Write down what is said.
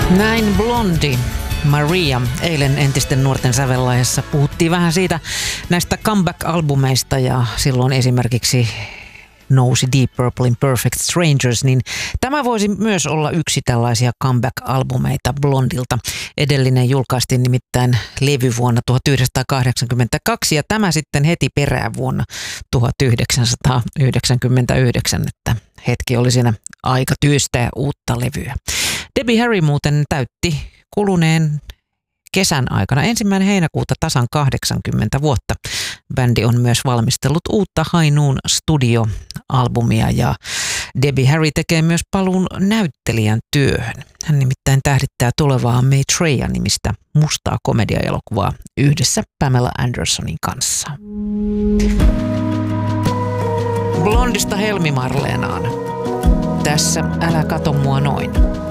Näin Blondie, Maria. Eilen entisten nuorten sävelaiheessa puhuttiin vähän siitä näistä comeback-albumeista ja silloin esimerkiksi nousi Deep Purplein Perfect Strangers, niin tämä voisi myös olla yksi tällaisia comeback-albumeita Blondilta. Edellinen julkaistiin nimittäin levy vuonna 1982 ja tämä sitten heti perään vuonna 1999, että hetki oli siinä aika työstää uutta levyä. Debbie Harry muuten täytti kuluneen kesän aikana 1. heinäkuuta tasan 80 vuotta. Bändi on myös valmistellut uutta High Noon Studio-albumia ja Debbie Harry tekee myös paluun näyttelijän työhön. Hän nimittäin tähdittää tulevaa Maitreya-nimistä mustaa komediaelokuvaa yhdessä Pamela Andersonin kanssa. Blondista Helmi Marleenaan. Tässä Älä kato mua noin.